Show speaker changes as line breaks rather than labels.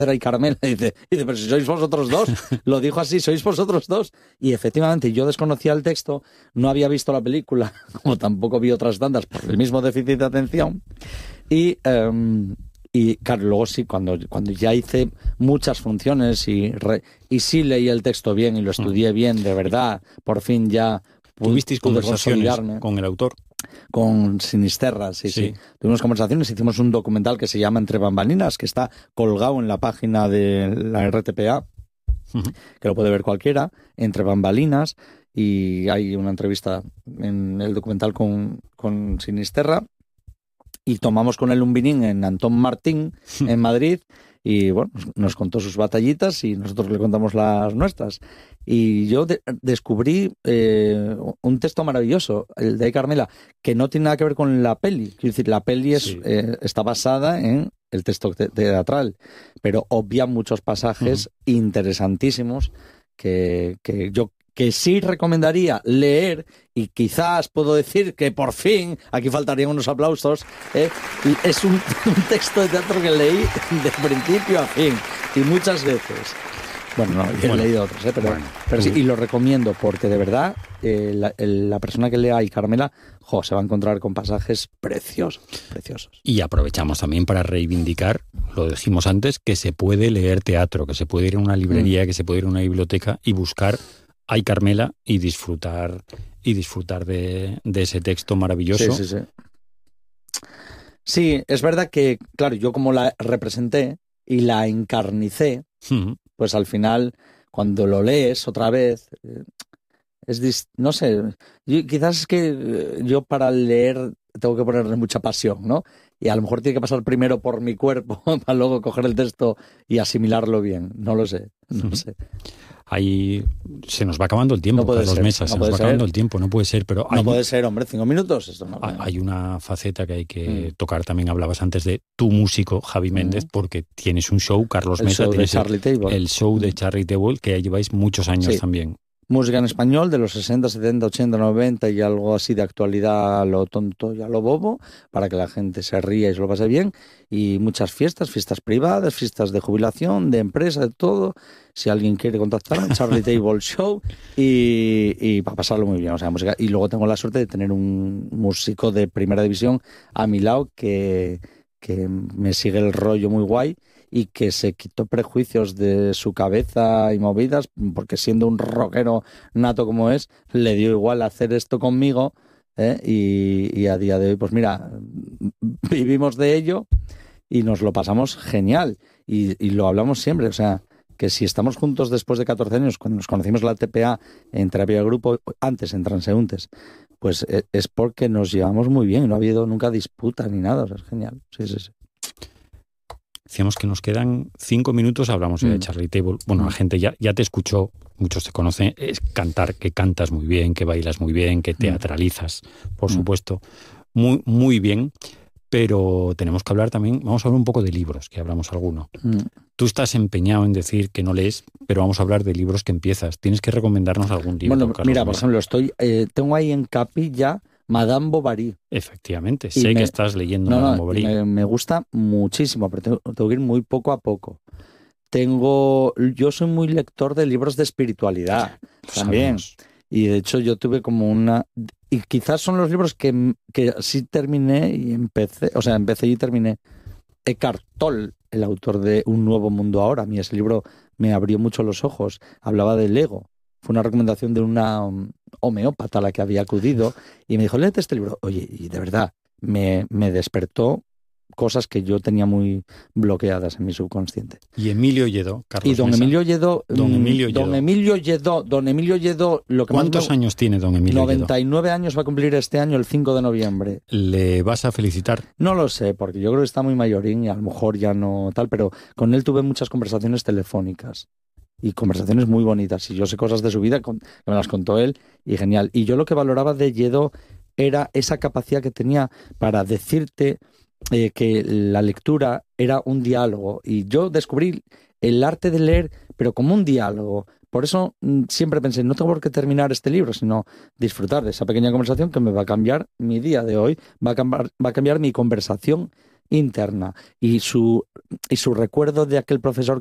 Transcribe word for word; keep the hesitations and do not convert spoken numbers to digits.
y Carmela, y dice, y dice, pero si sois vosotros dos, lo dijo así, sois vosotros dos. Y efectivamente, yo desconocía el texto, no había visto la película, como tampoco vi otras tantas, por el mismo déficit de atención. Y, um, y claro, luego sí, cuando, cuando ya hice muchas funciones y, re, y sí leí el texto bien y lo estudié bien, de verdad, por fin ya...
¿Tuvisteis conversaciones con el autor?
Con Sinisterra, sí, sí, sí. Tuvimos conversaciones, hicimos un documental que se llama Entre Bambalinas, que está colgado en la página de la R T P A, uh-huh. que lo puede ver cualquiera, Entre Bambalinas, y hay una entrevista en el documental con, con Sinisterra, y tomamos con él un vinín en Antón Martín, en Madrid, y bueno, nos contó sus batallitas y nosotros le contamos las nuestras. Y yo de- descubrí eh, un texto maravilloso, el de Carmela, que no tiene nada que ver con la peli. Quiero decir, la peli es, sí. eh, está basada en el texto te- teatral, pero obvia muchos pasajes uh-huh. interesantísimos que, que yo que sí recomendaría leer, y quizás puedo decir que por fin, aquí faltarían unos aplausos, eh, es un, un texto de teatro que leí de principio a fin, y muchas veces. Bueno, no, yo bueno, he leído otros, ¿eh? pero, bueno, pero sí, y lo recomiendo porque de verdad eh, la, el, la persona que lea y Carmela, jo, se va a encontrar con pasajes preciosos, preciosos.
Y aprovechamos también para reivindicar, lo dijimos antes, que se puede leer teatro, que se puede ir a una librería, mm. que se puede ir a una biblioteca y buscar Ay Carmela y disfrutar y disfrutar de, de ese texto maravilloso.
Sí, sí, sí. Sí, es verdad que, claro, yo como la representé y la encarnicé, uh-huh. pues al final, cuando lo lees otra vez, es dis- no sé, yo, quizás es que yo para leer tengo que ponerle mucha pasión, ¿no? Y a lo mejor tiene que pasar primero por mi cuerpo para luego coger el texto y asimilarlo bien. No lo sé, no uh-huh. sé.
Ahí se nos va acabando el tiempo,
no puede
Carlos
ser,
Mesa,
no
se nos
puede
va
ser.
acabando el tiempo, no puede ser, pero
no
hay,
puede ser, hombre, cinco minutos. Esto no,
hay, hay una faceta que hay que mm. tocar. También hablabas antes de tu músico Javi Méndez, mm. porque tienes un show, Carlos
el
Mesa,
show
tienes
de Charlie
el,
Table.
el show de Charlie Table, que lleváis muchos años
sí.
también.
Música en español de los sesenta, setenta, ochenta, noventa y algo así de actualidad a lo tonto y a lo bobo, para que la gente se ría y se lo pase bien. Y muchas fiestas, fiestas privadas, fiestas de jubilación, de empresa, de todo. Si alguien quiere contactarme, Charlie Table Show, y, y para pasarlo muy bien. O sea, música. Y luego tengo la suerte de tener un músico de primera división a mi lado que, que me sigue el rollo muy guay, y que se quitó prejuicios de su cabeza y movidas, porque siendo un rockero nato como es, le dio igual hacer esto conmigo, ¿eh? y, y a día de hoy, pues mira, vivimos de ello y nos lo pasamos genial, y, y lo hablamos siempre, o sea, que si estamos juntos después de catorce años, cuando nos conocimos en la T P A, en terapia de grupo, antes en transeúntes, pues es porque nos llevamos muy bien, no ha habido nunca disputa ni nada, o sea, es genial, sí, sí, sí.
Decíamos que nos quedan cinco minutos, hablamos mm. de Charlie Table. Bueno, mm. la gente ya, ya te escuchó, muchos te conocen, es cantar, que cantas muy bien, que bailas muy bien, que teatralizas, por mm. supuesto, muy, muy bien. Pero tenemos que hablar también, vamos a hablar un poco de libros, que hablamos alguno. Mm. Tú estás empeñado en decir que no lees, pero vamos a hablar de libros que empiezas. Tienes que recomendarnos algún libro.
Bueno,
Carlos
mira,
Mesa.
por ejemplo, estoy, eh, tengo ahí en capilla Madame Bovary.
Efectivamente, sé me, que estás leyendo
no,
Madame
no,
Bovary.
Me, me gusta muchísimo, pero tengo, tengo que ir muy poco a poco. Tengo, yo soy muy lector de libros de espiritualidad Lo también. Sabemos. Y de hecho yo tuve como una... Y quizás son los libros que, que sí terminé y empecé, o sea, empecé y terminé. Eckhart Tolle, el autor de Un Nuevo Mundo Ahora. A mí ese libro me abrió mucho los ojos. Hablaba del ego. Fue una recomendación de una um, homeópata a la que había acudido y me dijo, léete este libro. Oye, y de verdad, me, me despertó cosas que yo tenía muy bloqueadas en mi subconsciente.
Y Emilio Lledó, Carlos
Y don
Mesa.
Emilio Lledó,
Don Emilio Lledó.
Don Emilio Lledó, don Emilio Lledó, lo que
¿Cuántos
más me...
años tiene don Emilio
noventa y nueve
Lledó?
años va a cumplir este año, el cinco de noviembre.
¿Le vas a felicitar?
No lo sé, porque yo creo que está muy mayorín y a lo mejor ya no tal, pero con él tuve muchas conversaciones telefónicas. Y conversaciones muy bonitas. Y yo sé cosas de su vida, que me las contó él, y genial. Y yo lo que valoraba de Lledó era esa capacidad que tenía para decirte eh, que la lectura era un diálogo. Y yo descubrí el arte de leer, pero como un diálogo. Por eso mm, siempre pensé, no tengo por qué terminar este libro, sino disfrutar de esa pequeña conversación que me va a cambiar mi día de hoy, va a cambiar, va a cambiar mi conversación interna y su, y su recuerdo de aquel profesor